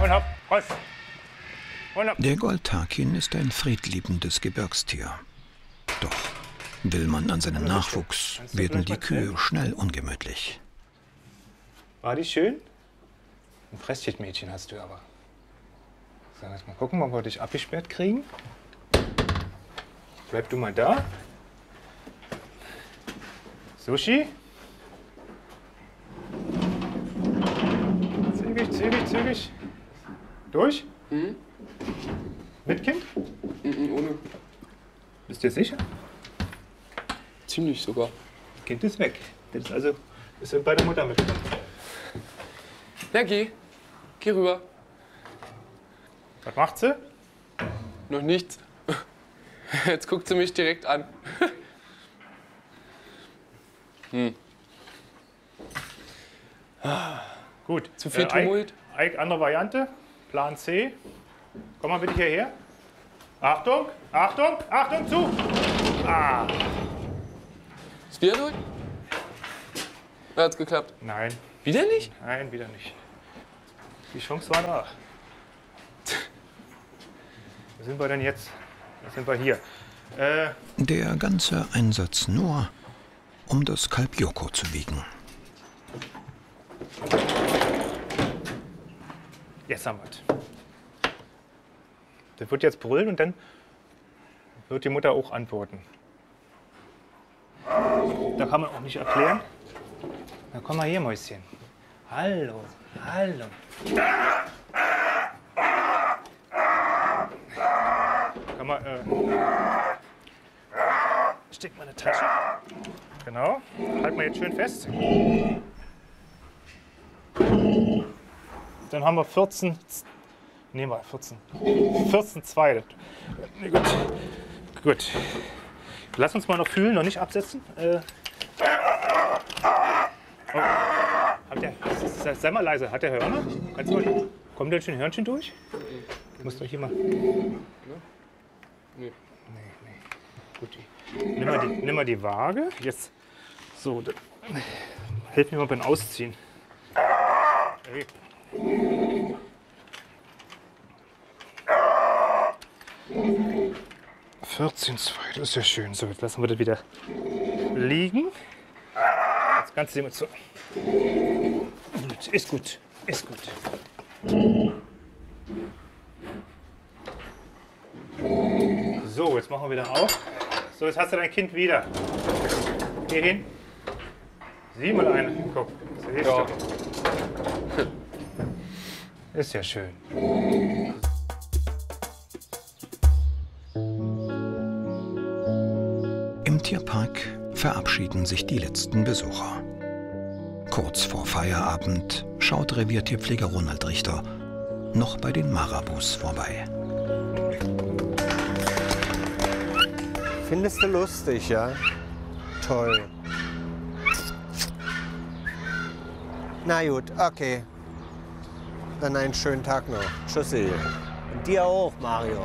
Und hopp, Prost. Und hopp. Der Goldtakin ist ein friedliebendes Gebirgstier. Doch will man an seinen Nachwuchs, werden die Kühe schnell ungemütlich. War die schön? Ein Prestige-Mädchen hast du aber. So, lass mal gucken, ob wir dich abgesperrt kriegen. Bleib du mal da. Sushi. Zügig, zügig, zügig. Durch? Mhm. Mit Kind? Ohne. Bist du dir sicher? Ziemlich sogar. Das Kind ist weg. Das ist also, wir sind bei der Mutter mit. Ja, geh. Geh rüber. Was macht sie? Noch nichts. Jetzt guckt sie mich direkt an. Gut. Zu viel Tumult? Ike, andere Variante. Plan C. Komm mal bitte hierher. Achtung, Achtung, Achtung, zu! Ah, Ist wieder durch? Ja, hat's geklappt. nein, Wieder nicht? nein, wieder nicht. Die Chance war da. Wo sind wir denn jetzt? Wo sind wir hier? Der ganze Einsatz nur, um das Kalb Joko zu wiegen. Jetzt haben wir es. Der wird jetzt brüllen und dann wird die Mutter auch antworten. Da kann man auch nicht erklären. Na komm mal hier, Mäuschen. Hallo, hallo. Kann man, steck mal eine Tasche. Genau. Halt mal jetzt schön fest. Dann haben wir 14. Nehmen wir 14. 14,2. Gut. Gut. Lass uns mal noch fühlen, noch nicht absetzen. Oh. Sei mal leise. Hat der Hörner? Kommt denn schon Hörnchen durch? Ich muss doch hier mal. Nee. Nee. Gut. Nimm mal die Waage. Jetzt. So. Hilf mir mal beim Ausziehen. Hey. 14,2, das ist ja schön. So, jetzt lassen wir das wieder liegen. Das Ganze nehmen wir zu. Ist gut, ist gut. So, jetzt machen wir wieder auf. So, jetzt hast du dein Kind wieder. Geh hin. Sieh mal eine. Guck, siehst Ja. du. Ist ja schön. Im Tierpark verabschieden sich die letzten Besucher. Kurz vor Feierabend schaut Reviertierpfleger Ronald Richter noch bei den Marabus vorbei. Findest du lustig, ja? Toll. Na gut, okay. Dann einen schönen Tag noch. Tschüssi. Und dir auch, Mario.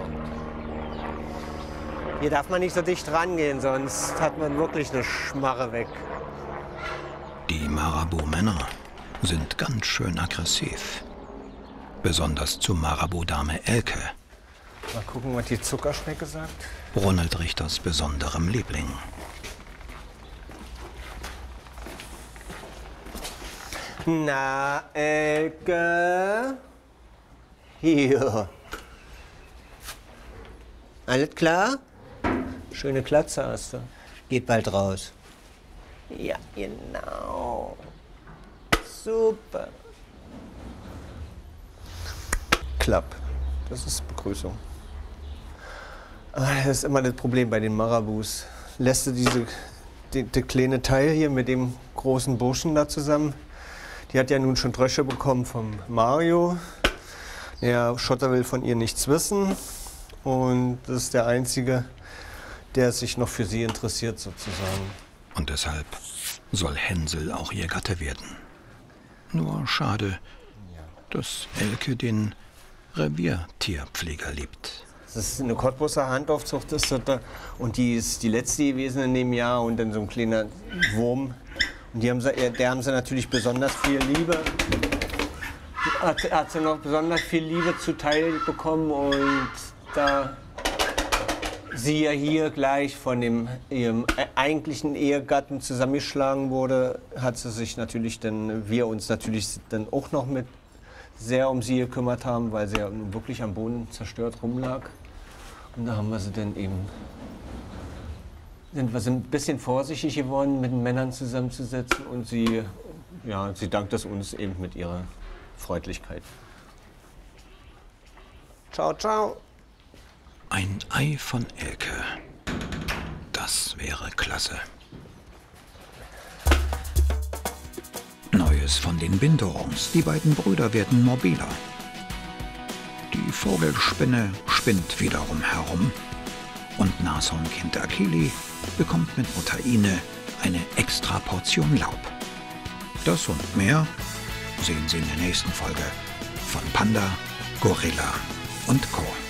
Hier darf man nicht so dicht rangehen, sonst hat man wirklich eine Schmarre weg. Die Marabu-Männer sind ganz schön aggressiv. Besonders zu Marabu-Dame Elke, Mal gucken, was die Zuckerschnecke sagt. Ronald Richters besonderem Liebling. Na, Elke. Hier. Alles klar? Schöne Klatze hast du. Geht bald raus. Ja, genau. Super. Klapp. Das ist Begrüßung. Das ist immer das Problem bei den Marabus. Lässt du die kleine Teil hier mit dem großen Burschen da zusammen? Die hat ja nun schon Drösche bekommen vom Mario. Der Schotter will von ihr nichts wissen. Und das ist der Einzige, der sich noch für sie interessiert, sozusagen. Und deshalb soll Hänsel auch ihr Gatte werden. Nur schade, dass Elke den Reviertierpfleger liebt. Das ist eine Cottbuser Handaufzucht, ist das da. Und die ist die letzte gewesen in dem Jahr und dann so ein kleiner Wurm. Und der haben sie natürlich besonders viel Liebe. hat sie noch besonders viel Liebe zuteil bekommen und da sie ja hier gleich von ihrem eigentlichen Ehegatten zusammengeschlagen wurde, hat sie sich natürlich wir uns natürlich dann auch noch mit sehr um sie gekümmert haben, weil sie ja wirklich am Boden zerstört rumlag. Und da haben wir sie dann eben, sind wir ein bisschen vorsichtig geworden, mit den Männern zusammenzusetzen und sie dankt es uns eben mit ihrer Freundlichkeit. Ciao, ciao. Ein Ei von Elke. Das wäre klasse. Neues von den Bindorms. Die beiden Brüder werden mobiler. Die Vogelspinne spinnt wiederum herum. Und Nashornkind Akili bekommt mit Mutter Ine eine extra Portion Laub. Das und mehr sehen Sie in der nächsten Folge von Panda, Gorilla und Co.